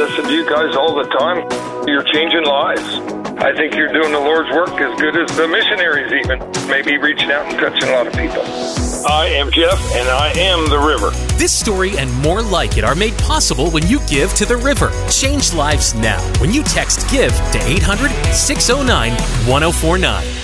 listen to you guys all the time. You're changing lives. I think you're doing the Lord's work as good as the missionaries even. Maybe reaching out and touching a lot of people. I am Jeff, and I am the River. This story and more like it are made possible when you give to the River. Change lives now when you text GIVE to 800-609-1049.